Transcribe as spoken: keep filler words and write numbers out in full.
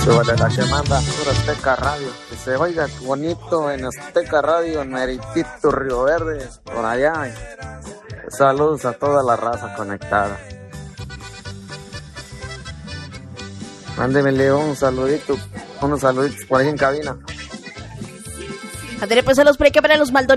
Vale, la que manda pura Azteca Radio, que se oiga bonito en Azteca Radio, en Meritito, Río Verde, por allá. Saludos a toda la raza conectada. Mándemele un saludito, unos saluditos por ahí en cabina. André, pues saludos por acá para los Maldonado.